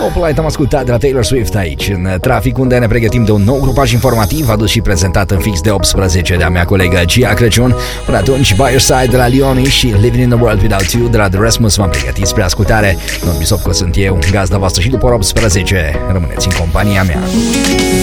Spotlight am ascultat de la Taylor Swift aici, în trafic, unde ne pregătim de un nou grupaj informativ adus și prezentat în fix de 18 de a mea colegă Gia Crăciun. Până atunci, By Your Side de la Leoni și Living in the World Without You de la The Rasmus v-am pregătit spre ascultare. Don Bisovco sunt eu, gazda voastră și după 18. Rămâneți în compania mea.